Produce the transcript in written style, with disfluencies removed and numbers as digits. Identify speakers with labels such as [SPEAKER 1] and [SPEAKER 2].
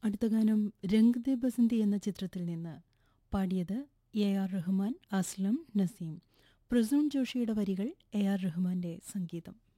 [SPEAKER 1] അടുത്ത ഗാനം രംഗ് ദേ ബസന്തി എന്ന ചിത്രത്തിൽ നിന്ന്. പാടിയത് എ.ആർ. റഹ്മാൻ, അസ്ലം നസീം. പ്രസൂൺ ജോഷിയുടെ വരികൾ, എ.ആർ. റഹ്മാന്റെ സംഗീതം.